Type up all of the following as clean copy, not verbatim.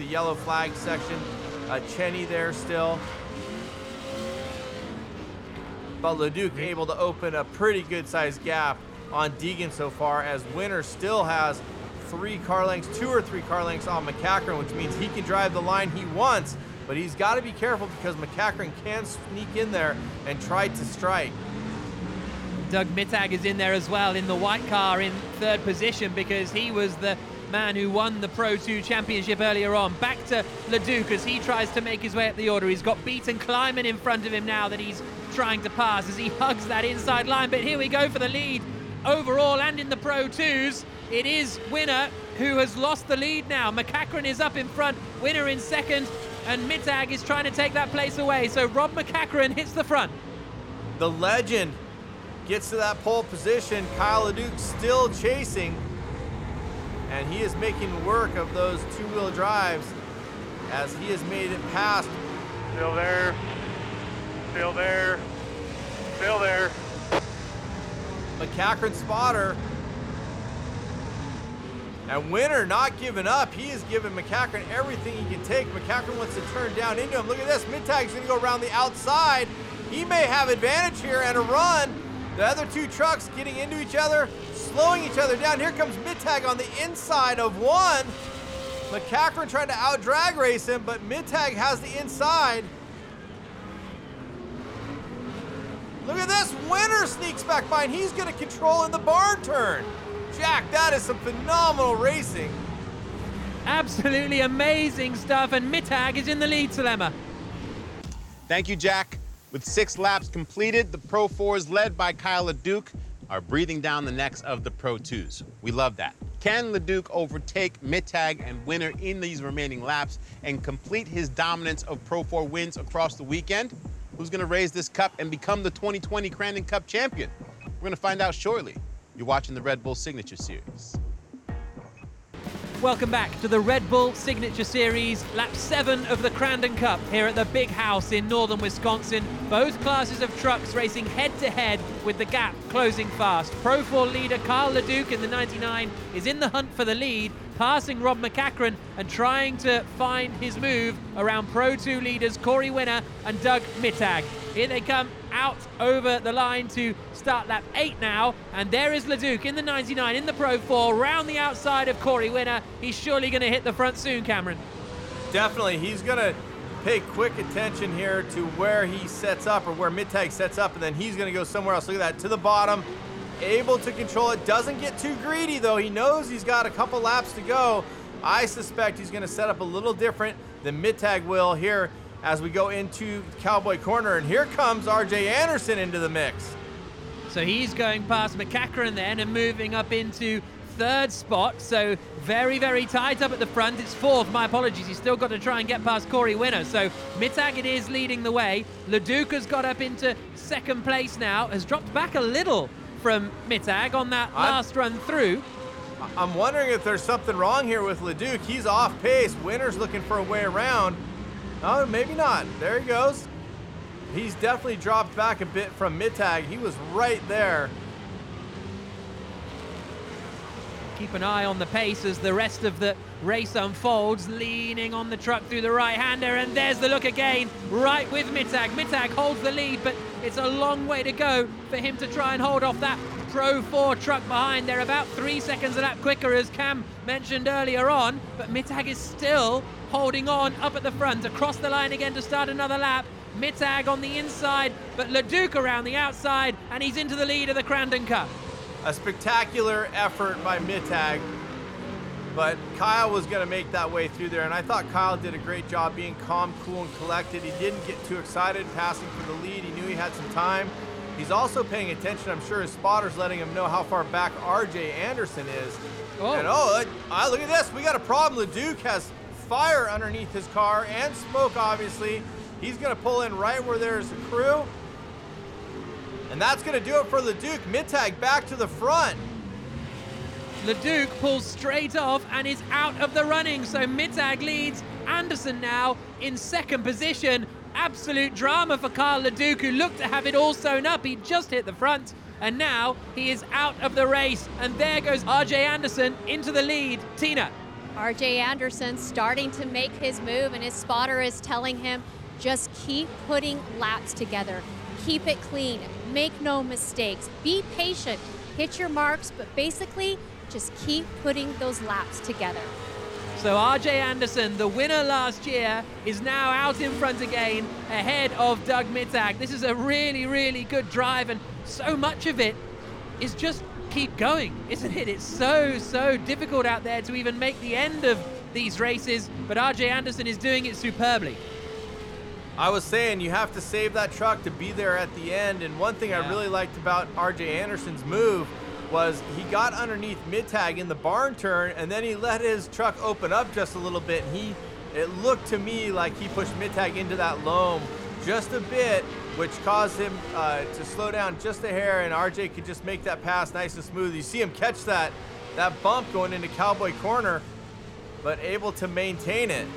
yellow flag section. Cheney there still. But Leduc able to open a pretty good sized gap on Deegan so far, as Winner still has 3 car lengths, 2 or 3 car lengths on McCachran, which means he can drive the line he wants, but he's got to be careful because McCachran can sneak in there and try to strike. Doug Mittag is in there as well in the white car in 3rd position, because he was the man who won the Pro 2 championship earlier on. Back to Leduc as he tries to make his way up the order. He's got Beaton Kleiman in front of him now that he's trying to pass as he hugs that inside line. But here we go for the lead overall and in the Pro 2s. It is Winner who has lost the lead now. McCachran is up in front, Winner in 2nd, and Mittag is trying to take that place away. So Rob McCachran hits the front. The legend gets to that pole position. Kyle Leduc still chasing, and he is making work of those 2-wheel drives as he has made it past. Still there, still there, still there. McCachran spotter. And Winner not giving up. He is giving McCachran everything he can take. McCachran wants to turn down into him. Look at this. Mittag's going to go around the outside. He may have advantage here and a run. The other 2 trucks getting into each other, slowing each other down. Here comes Mittag on the inside of one. McCachran trying to out-drag race him, but Mittag has the inside. Look at this. Winner sneaks back by, and he's going to control in the barn turn. Jack, that is some phenomenal racing. Absolutely amazing stuff, and Mittag is in the lead, Salema. Thank you, Jack. With 6 laps completed, the Pro 4s led by Kyle Leduc are breathing down the necks of the Pro 2s. We love that. Can Leduc overtake Mittag and Winner in these remaining laps and complete his dominance of Pro 4 wins across the weekend? Who's going to raise this cup and become the 2020 Crandon Cup champion? We're going to find out shortly. You're watching the Red Bull Signature Series. Welcome back to the Red Bull Signature Series, lap 7 of the Crandon Cup here at the Big House in northern Wisconsin. Both classes of trucks racing head-to-head with the gap closing fast. Pro 4 leader Kyle Leduc in the 99 is in the hunt for the lead, passing Rob McCachran and trying to find his move around Pro 2 leaders Corey Winner and Doug Mittag. Here they come out over the line to start lap 8 now, and there is Leduc in the 99 in the Pro 4 round the outside of Corey Winner. He's surely going to hit the front soon, Cameron. Definitely. He's going to pay quick attention here to where he sets up, or where Mittag sets up, and then he's going to go somewhere else. Look at that, to the bottom, able to control it. Doesn't get too greedy, though. He knows he's got a couple laps to go. I suspect he's going to set up a little different than Mittag will here as we go into Cowboy Corner, and here comes RJ Anderson into the mix. So he's going past McCachran then and moving up into 3rd spot. So very, very tight up at the front. It's 4th, my apologies. He's still got to try and get past Corey Winner. So Mittag it is leading the way. Leduc has got up into 2nd place now, has dropped back a little from Mittag on that last run through. I'm wondering if there's something wrong here with Leduc. He's off pace. Winner's looking for a way around. Oh, maybe not. There he goes. He's definitely dropped back a bit from Mittag. He was right there. Keep an eye on the pace as the rest of the race unfolds, leaning on the truck through the right-hander, and there's the look again, right with Mittag. Mittag holds the lead, but it's a long way to go for him to try and hold off that Pro 4 truck behind. They're about 3 seconds a lap quicker, as Cam mentioned earlier on, but Mittag is still holding on up at the front. Across the line again to start another lap. Mittag on the inside, but Leduc around the outside, and he's into the lead of the Crandon Cup. A spectacular effort by Mittag, but Kyle was going to make that way through there, and I thought Kyle did a great job being calm, cool, and collected. He didn't get too excited passing for the lead. He knew he had some time. He's also paying attention. I'm sure his spotter's letting him know how far back RJ Anderson is. Oh. And look at this. We got a problem. Leduc has fire underneath his car and smoke, obviously. He's going to pull in right where there's a crew. And that's going to do it for Leduc. Mittag back to the front. Leduc pulls straight off and is out of the running. So Mittag leads. Anderson now in 2nd position. Absolute drama for Kyle Leduc, who looked to have it all sewn up. He just hit the front, and now he is out of the race. And there goes RJ Anderson into the lead. Tina. RJ Anderson starting to make his move, and his spotter is telling him, just keep putting laps together. Keep it clean, make no mistakes, be patient, hit your marks, but basically just keep putting those laps together. So RJ Anderson, the winner last year, is now out in front again, ahead of Doug Mittag. This is a really, really good drive, and so much of it is just keep going, isn't it? It's so difficult out there to even make the end of these races, but RJ Anderson is doing it superbly. I was saying you have to save that truck to be there at the end, and one thing I really liked about RJ Anderson's move was he got underneath Mittag in the barn turn, and then he let his truck open up just a little bit, and it looked to me like he pushed Mittag into that loam just a bit, which caused him to slow down just a hair, and RJ could just make that pass nice and smooth. You see him catch that bump going into Cowboy Corner, but able to maintain it.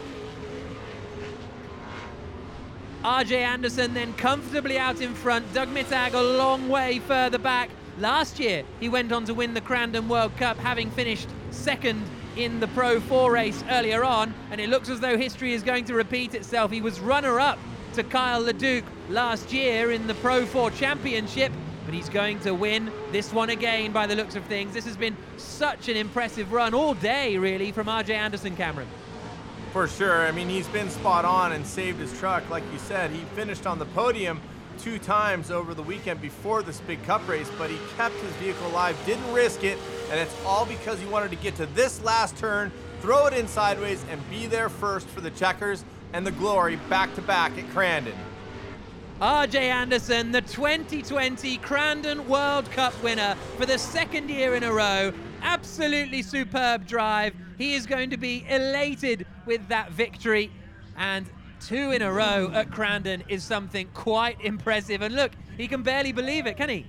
RJ Anderson then comfortably out in front. Doug Mittag a long way further back. Last year, he went on to win the Crandon World Cup, having finished second in the Pro 4 race earlier on, and it looks as though history is going to repeat itself. He was runner-up to Kyle LeDuc last year in the Pro 4 Championship, but he's going to win this one again by the looks of things. This has been such an impressive run all day, really, from RJ Anderson, Cameron. For sure. I mean, he's been spot on and saved his truck. Like you said, he finished on the podium 2 times over the weekend before this big cup race, but he kept his vehicle alive, didn't risk it, and it's all because he wanted to get to this last turn, throw it in sideways, and be there first for the checkers and the glory back-to-back at Crandon. RJ Anderson, the 2020 Crandon World Cup winner for the second year in a row. Absolutely superb drive. He is going to be elated with that victory, and 2 in a row at Crandon is something quite impressive. And look, he can barely believe it, can he?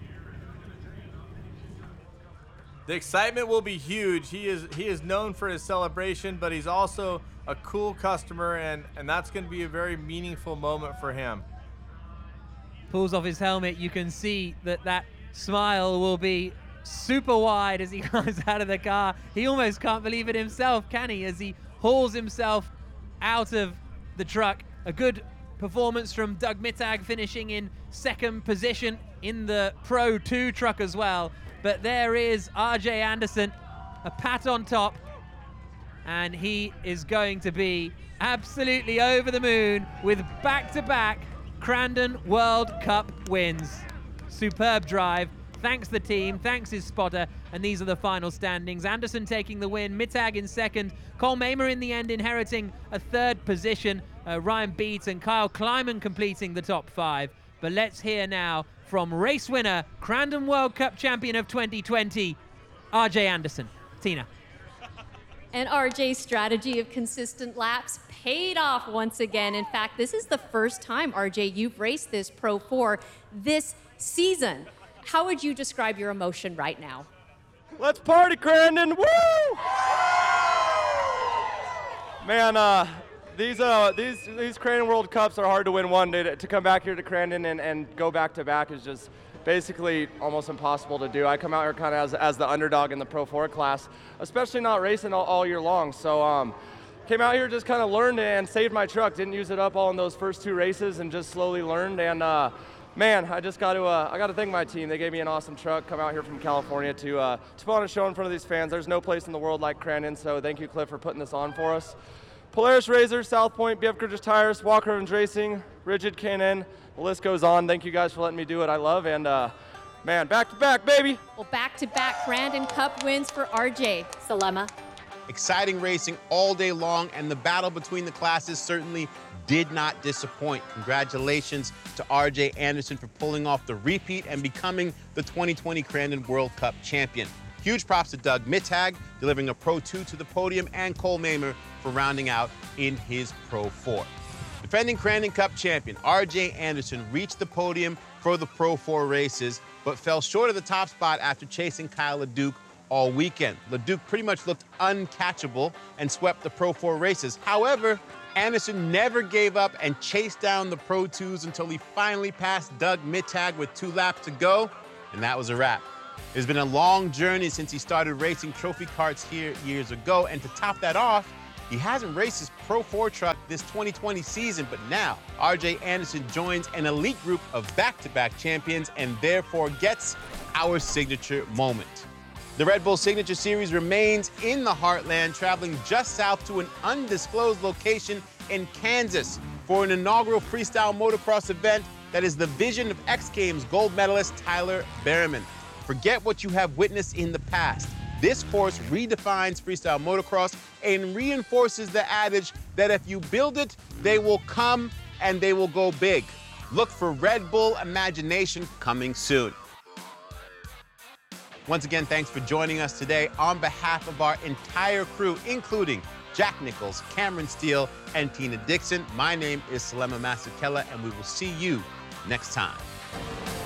The excitement will be huge. He is known for his celebration, but he's also a cool customer, and that's going to be a very meaningful moment for him. Pulls off his helmet. You can see that smile will be super wide as he comes out of the car. He almost can't believe it himself, can he, as he hauls himself out of the truck. A good performance from Doug Mittag, finishing in second position in the Pro 2 truck as well. But there is RJ Anderson, a pat on top, and he is going to be absolutely over the moon with back-to-back Crandon World Cup wins. Superb drive. Thanks the team, thanks his spotter, and these are the final standings. Anderson taking the win, Mittag in second, Cole Mamer in the end inheriting a third position, Ryan Beat and Kyle Kleiman completing the top 5. But let's hear now from race winner, Crandon World Cup champion of 2020, RJ Anderson. Tina. And RJ's strategy of consistent laps paid off once again. In fact, this is the first time, RJ, you've raced this Pro 4 this season. How would you describe your emotion right now? Let's party, Crandon! Woo! Man, these Crandon World Cups are hard to win one day. To come back here to Crandon and go back to back is just basically almost impossible to do. I come out here kind of as the underdog in the Pro 4 class, especially not racing all year long. So came out here, just kind of learned and saved my truck. Didn't use it up all in those first 2 races and just slowly learned. And man, I just got to thank my team. They gave me an awesome truck. Come out here from California to put on a show in front of these fans. There's no place in the world like Crandon, so thank you, Cliff, for putting this on for us. Polaris Razor, South Point, BF Goodrich Tires, Walker Evans Racing, Rigid K&N. The list goes on. Thank you guys for letting me do what I love, and man, back to back, baby. Well, back-to-back Crandon Cup wins for RJ. Salema. Exciting racing all day long, and the battle between the classes certainly did not disappoint. Congratulations to RJ Anderson for pulling off the repeat and becoming the 2020 Crandon World Cup champion. Huge props to Doug Mittag, delivering a Pro 2 to the podium, and Cole Mamer for rounding out in his Pro 4. Defending Crandon Cup champion RJ Anderson reached the podium for the Pro 4 races, but fell short of the top spot after chasing Kyle LeDuc all weekend. LeDuc pretty much looked uncatchable and swept the Pro 4 races. However, Anderson never gave up and chased down the Pro 2s until he finally passed Doug Mittag with 2 laps to go, and that was a wrap. It's been a long journey since he started racing trophy karts here years ago, and to top that off, he hasn't raced his Pro 4 truck this 2020 season, but now RJ Anderson joins an elite group of back-to-back champions and therefore gets our signature moment. The Red Bull Signature Series remains in the heartland, traveling just south to an undisclosed location in Kansas for an inaugural freestyle motocross event that is the vision of X Games gold medalist Tyler Berriman. Forget what you have witnessed in the past. This course redefines freestyle motocross and reinforces the adage that if you build it, they will come and they will go big. Look for Red Bull Imagination coming soon. Once again, thanks for joining us today. On behalf of our entire crew, including Jack Nichols, Cameron Steele, and Tina Dixon, my name is Salema Masekela, and we will see you next time.